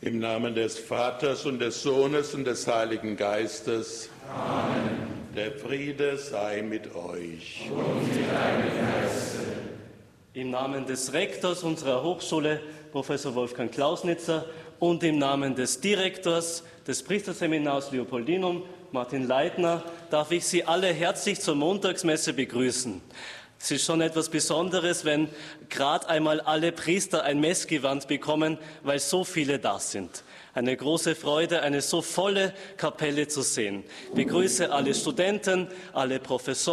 Im Namen des Vaters und des Sohnes und des Heiligen Geistes. Amen. Der Friede sei mit euch. Und mit deinem Geiste. Im Namen des Rektors unserer Hochschule, Professor Wolfgang Klausnitzer, und im Namen des Direktors des Priesterseminars Leopoldinum, Martin Leitner, darf ich Sie alle herzlich zur Montagsmesse begrüßen. Es ist schon etwas Besonderes, wenn gerade einmal alle Priester ein Messgewand bekommen, weil so viele da sind. Eine große Freude, eine so volle Kapelle zu sehen. Ich begrüße alle Studenten, alle Professoren.